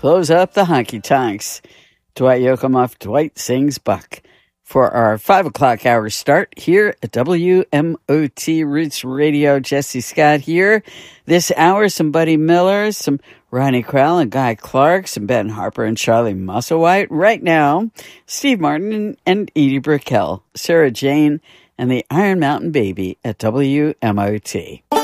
Close up the honky tonks. Dwight Yoakam off Dwight Sings Buck. For our 5 o'clock hour start here at WMOT Roots Radio. Jesse Scott here. This hour, some Buddy Miller, some Ronnie Crowell and Guy Clark, some Ben Harper and Charlie Musselwhite. Right now, Steve Martin and Edie Brickell, Sarah Jane, and the Iron Mountain Baby at WMOT.